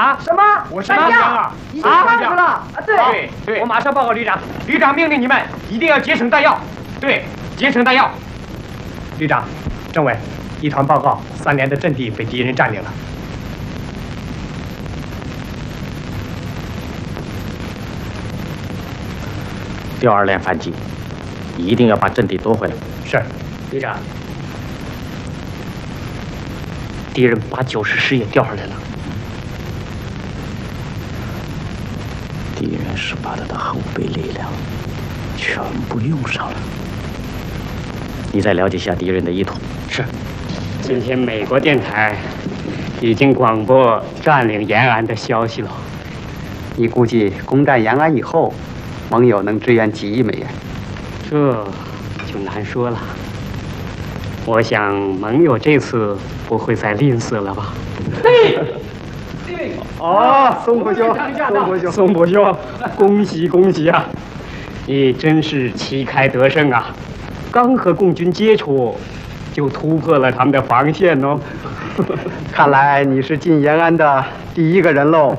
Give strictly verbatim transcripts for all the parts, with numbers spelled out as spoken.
啊？ 什么？ 我是单江啊！ 已经上去了啊！对对对，我马上报告旅长。旅长命令你们一定要节省弹药。对，节省弹药。旅长，政委，一团报告，三连的阵地被敌人占领了。 第二连反击，一定要把阵地夺回来。 是，旅长。 敌人把九十师也调上来了。敌人是把他的后备力量全部用上了。你再了解下敌人的意图。 是。 今天美国电台已经广播占领延安的消息了。 你估计攻占延安以后，盟友能支援几亿美元？ 这就难说了。我想盟友这次不会再吝啬了吧？ 对，对。 哦，宋伯兄，宋伯兄， 宋伯兄，恭喜恭喜啊！你真是旗开得胜啊！刚和共军接触，就突破了他们的防线哦。 看来你是进延安的第一个人喽。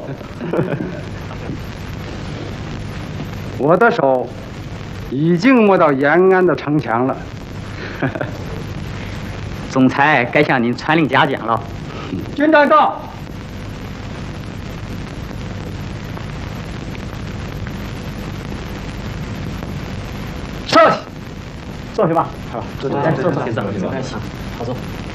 我的手已经摸到延安的城墙了。 总裁该向您传令嘉奖了。 军长到。上去，坐下吧。 好，坐坐坐坐坐，别站了，别站了，好走。